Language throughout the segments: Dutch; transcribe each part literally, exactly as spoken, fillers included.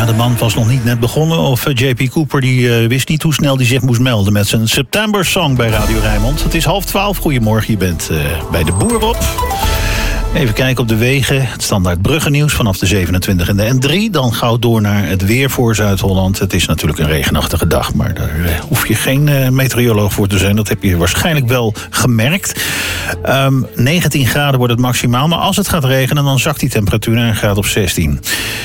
Ja, de man was nog niet net begonnen. Of uh, J P Cooper die uh, wist niet hoe snel hij zich moest melden met zijn September Song bij Radio Rijnmond. Het is half twaalf. Goedemorgen, je bent uh, bij de Boer op. Even kijken op de wegen. Het standaard bruggennieuws vanaf de zevenentwintig en de N drie. Dan gauw door naar het weer voor Zuid-Holland. Het is natuurlijk een regenachtige dag, maar daar uh, hoef je geen uh, meteoroloog voor te zijn. Dat heb je waarschijnlijk wel gemerkt. Um, negentien graden wordt het maximaal, maar als het gaat regenen, dan zakt die temperatuur naar een graad of zestien.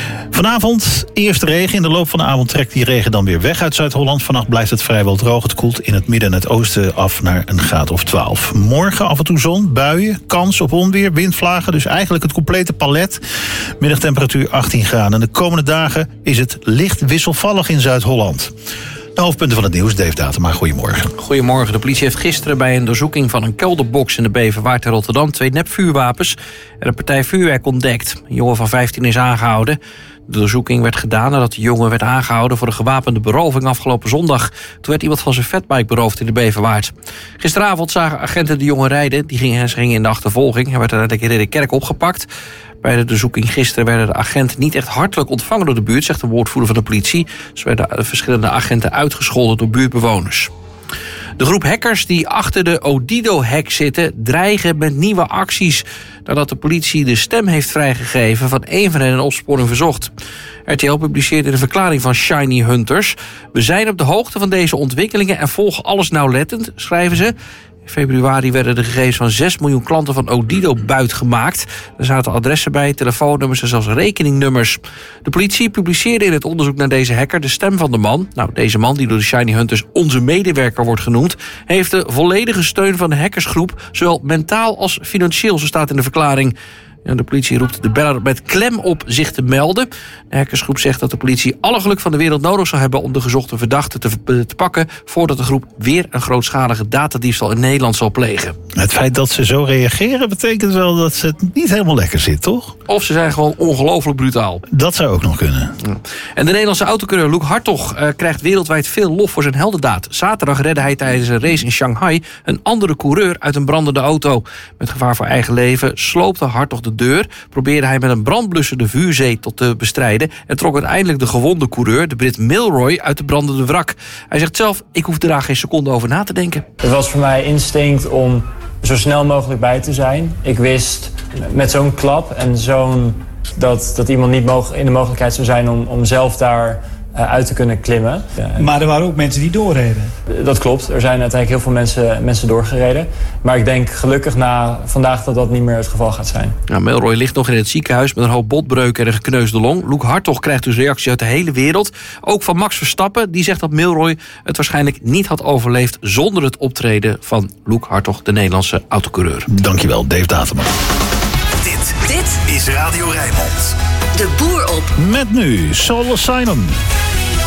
Vanavond eerst regen. In de loop van de avond trekt die regen dan weer weg uit Zuid-Holland. Vannacht blijft het vrijwel droog. Het koelt in het midden en het oosten af naar een graad of twaalf. Morgen af en toe zon, buien, kans op onweer, windvlagen. Dus eigenlijk het complete palet. Middagtemperatuur achttien graden. En de komende dagen is het licht wisselvallig in Zuid-Holland. De hoofdpunten van het nieuws, Dave Datema, goedemorgen. Goedemorgen. De politie heeft gisteren bij een doorzoeking van een kelderbox in de Beverwaard in Rotterdam twee nepvuurwapens en een partij vuurwerk ontdekt. Een jongen van vijftien is aangehouden. De doorzoeking werd gedaan nadat de jongen werd aangehouden voor een gewapende beroving afgelopen zondag. Toen werd iemand van zijn fatbike beroofd in de Beverwaard. Gisteravond zagen agenten de jongen rijden. Die gingen, gingen in de achtervolging. Hij werd uiteindelijk in Ridderkerk opgepakt. Bij de doorzoeking gisteren werden de agenten niet echt hartelijk ontvangen door de buurt, zegt de woordvoerder van de politie. Zo werden verschillende agenten uitgescholden door buurtbewoners. De groep hackers die achter de Odido-hack zitten dreigen met nieuwe acties nadat de politie de stem heeft vrijgegeven van een van hen in opsporing verzocht. R T L publiceert in een verklaring van Shiny Hunters: we zijn op de hoogte van deze ontwikkelingen en volgen alles nauwlettend, schrijven ze. In februari werden de gegevens van zes miljoen klanten van Odido buitgemaakt. Er zaten adressen bij, telefoonnummers en zelfs rekeningnummers. De politie publiceerde in het onderzoek naar deze hacker de stem van de man. Nou, deze man, die door de Shiny Hunters onze medewerker wordt genoemd, heeft de volledige steun van de hackersgroep, zowel mentaal als financieel, zo staat in de verklaring. De politie roept de beller met klem op zich te melden. De hackersgroep zegt dat de politie alle geluk van de wereld nodig zal hebben om de gezochte verdachte te, te pakken voordat de groep weer een grootschalige datadiefstal in Nederland zal plegen. Het feit dat ze zo reageren betekent wel dat ze het niet helemaal lekker zit, toch? Of ze zijn gewoon ongelooflijk brutaal. Dat zou ook nog kunnen. Ja. En de Nederlandse autocoureur Luc Hartog uh, krijgt wereldwijd veel lof voor zijn heldendaad. Zaterdag redde hij tijdens een race in Shanghai een andere coureur uit een brandende auto. Met gevaar voor eigen leven sloopte Hartog de deur, probeerde hij met een brandblusser de vuurzee tot te bestrijden en trok uiteindelijk de gewonde coureur, de Brit Milroy, uit de brandende wrak. Hij zegt zelf: ik hoefde daar geen seconde over na te denken. Het was voor mij instinct om zo snel mogelijk bij te zijn. Ik wist met zo'n klap en zo'n dat, dat iemand niet moog, in de mogelijkheid zou zijn om, om zelf daar uh, uit te kunnen klimmen. Maar er waren ook mensen die doorreden. Dat klopt. Er zijn uiteindelijk heel veel mensen, mensen doorgereden. Maar ik denk gelukkig na vandaag dat dat niet meer het geval gaat zijn. Ja, Milroy ligt nog in het ziekenhuis met een hoop botbreuken en een gekneusde long. Luc Hartog krijgt dus reacties uit de hele wereld. Ook van Max Verstappen. Die zegt dat Milroy het waarschijnlijk niet had overleefd zonder het optreden van Luc Hartog, de Nederlandse autocoureur. Dankjewel, Dave Datema. Dit, dit is Radio Rijnmond. De Boer op. Met nu Soul Asylum.